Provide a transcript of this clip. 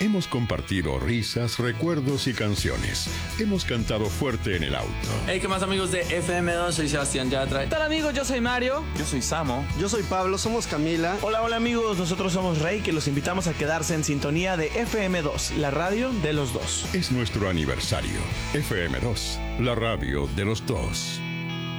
Hemos compartido risas, recuerdos y canciones. Hemos cantado fuerte en el auto. Hey, ¿qué más, amigos de FM2? Soy Sebastián Yatra. ¿Qué tal, amigos? Yo soy Mario. Yo soy Samo. Yo soy Pablo, somos Camila. Hola amigos, nosotros somos Rey, que los invitamos a quedarse en sintonía de FM2, la radio de los dos. Es nuestro aniversario. FM2, la radio de los dos.